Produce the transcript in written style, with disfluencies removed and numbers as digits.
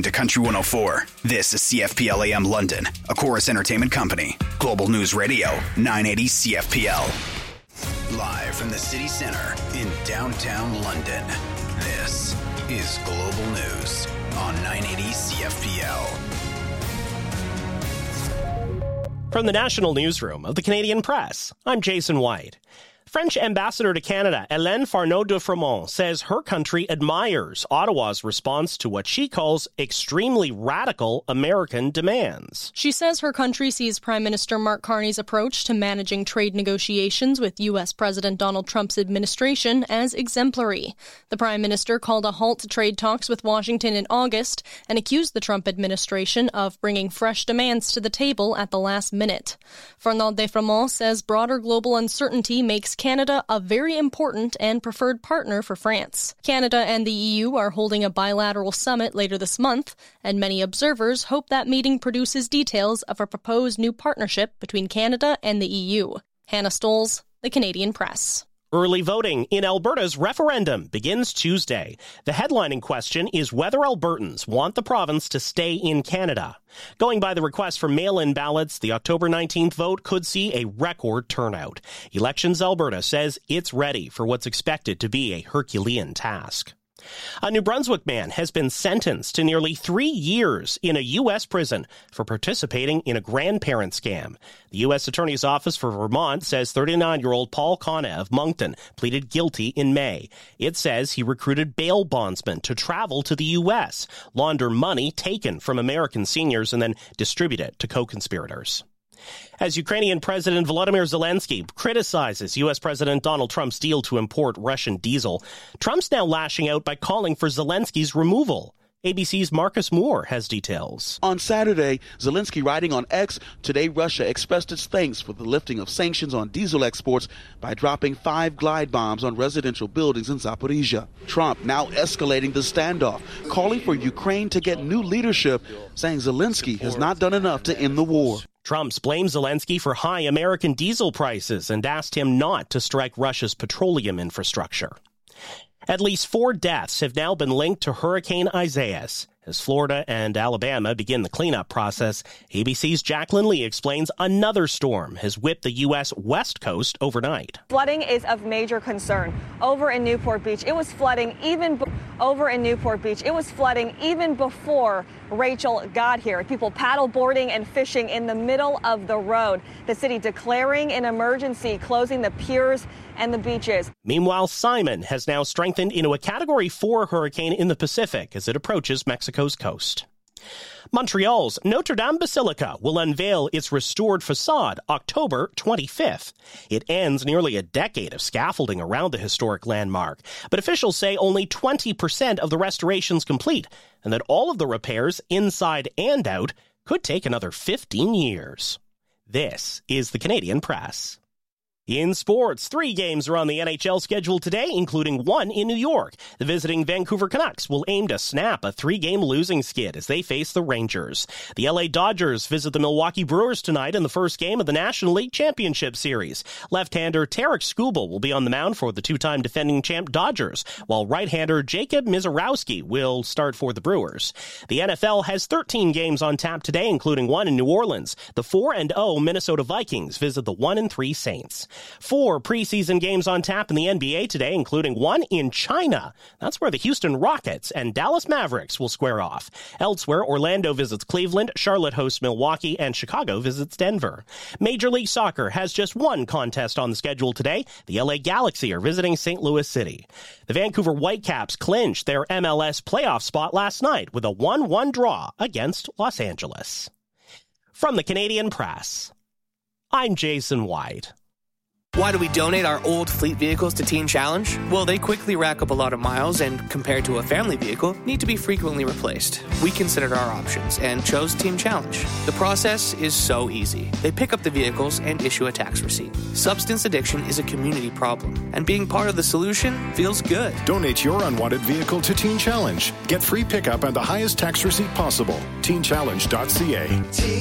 to Country 104. This is CFPL AM London, a Chorus Entertainment Company. Global News Radio, 980 CFPL. Live from the city center in downtown London, this is Global News on 980 CFPL. From the National Newsroom of the Canadian Press, I'm Jason White. French ambassador to Canada, Hélène Farneau de Frémont, says her country admires Ottawa's response to what she calls extremely radical American demands. She says her country sees Prime Minister Mark Carney's approach to managing trade negotiations with U.S. President Donald Trump's administration as exemplary. The Prime Minister called a halt to trade talks with Washington in August and accused the Trump administration of bringing fresh demands to the table at the last minute. Farneau de Frémont says broader global uncertainty makes Canada a very important and preferred partner for France. Canada and the EU are holding a bilateral summit later this month, and many observers hope that meeting produces details of a proposed new partnership between Canada and the EU. Hannah Stoles, The Canadian Press. Early voting in Alberta's referendum begins Tuesday. The headlining question is whether Albertans want the province to stay in Canada. Going by the request for mail-in ballots, the October 19th vote could see a record turnout. Elections Alberta says it's ready for what's expected to be a Herculean task. A New Brunswick man has been sentenced to nearly 3 years in a U.S. prison for participating in a grandparent scam. The U.S. Attorney's Office for Vermont says 39-year-old Paul Conne of Moncton pleaded guilty in May. It says he recruited bail bondsmen to travel to the U.S., launder money taken from American seniors, and then distribute it to co-conspirators. As Ukrainian President Volodymyr Zelensky criticizes U.S. President Donald Trump's deal to import Russian diesel, Trump's now lashing out by calling for Zelensky's removal. ABC's Marcus Moore has details. On Saturday, Zelensky writing on X, today Russia expressed its thanks for the lifting of sanctions on diesel exports by dropping 5 glide bombs on residential buildings in Zaporizhia. Trump now escalating the standoff, calling for Ukraine to get new leadership, saying Zelensky has not done enough to end the war. Trump blames Zelensky for high American diesel prices and asked him not to strike Russia's petroleum infrastructure. At least 4 deaths have now been linked to Hurricane Isaias. As Florida and Alabama begin the cleanup process, ABC's Jacqueline Lee explains another storm has whipped the U.S. West Coast overnight. Flooding is of major concern. Over in Newport Beach, it was flooding even before Rachel got here. People paddle boarding and fishing in the middle of the road. The city declaring an emergency, closing the piers and the beaches. Meanwhile, Simon has now strengthened into a Category 4 hurricane in the Pacific as it approaches Mexico's coast. Montreal's Notre Dame Basilica will unveil its restored facade October 25th. It ends nearly a decade of scaffolding around the historic landmark, but officials say only 20% of the restoration's complete, and that all of the repairs, inside and out, could take another 15 years. This is the Canadian Press. In sports, 3 games are on the NHL schedule today, including one in New York. The visiting Vancouver Canucks will aim to snap a 3-game losing skid as they face the Rangers. The LA Dodgers visit the Milwaukee Brewers tonight in the first game of the National League Championship Series. Left-hander Tarek Skubal will be on the mound for the 2-time defending champ Dodgers, while right-hander Jacob Misiorowski will start for the Brewers. The NFL has 13 games on tap today, including one in New Orleans. The 4-0 Minnesota Vikings visit the 1-3 Saints. 4 preseason games on tap in the NBA today, including one in China. That's where the Houston Rockets and Dallas Mavericks will square off. Elsewhere, Orlando visits Cleveland, Charlotte hosts Milwaukee, and Chicago visits Denver. Major League Soccer has just one contest on the schedule today. The LA Galaxy are visiting St. Louis City. The Vancouver Whitecaps clinched their MLS playoff spot last night with a 1-1 draw against Los Angeles. From the Canadian Press, I'm Jason White. Why do we donate our old fleet vehicles to Teen Challenge? Well, they quickly rack up a lot of miles and, compared to a family vehicle, need to be frequently replaced. We considered our options and chose Teen Challenge. The process is so easy. They pick up the vehicles and issue a tax receipt. Substance addiction is a community problem, and being part of the solution feels good. Donate your unwanted vehicle to Teen Challenge. Get free pickup and the highest tax receipt possible. TeenChallenge.ca.